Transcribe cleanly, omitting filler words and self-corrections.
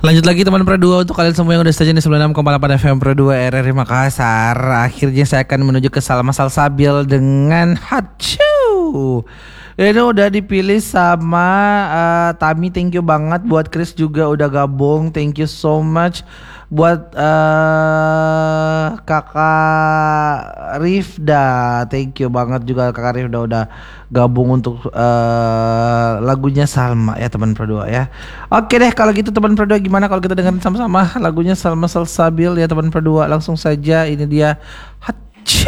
Lanjut lagi teman Pro 2 untuk kalian semua yang udah stay di 96,8 FM Pro 2 RRI Makassar. Akhirnya saya akan menuju ke Salma Salsabil dengan Hachu. Ini udah dipilih sama Tami, thank you banget. Buat Chris juga udah gabung, thank you so much. Buat Kakak Rifda, thank you banget juga Kakak Rifda udah gabung untuk lagunya Salma ya teman Pro 2 ya. Oke deh kalau gitu teman Pro 2, gimana kalau kita dengerin sama-sama lagunya Salma Salsabil ya teman Pro 2. Langsung saja ini dia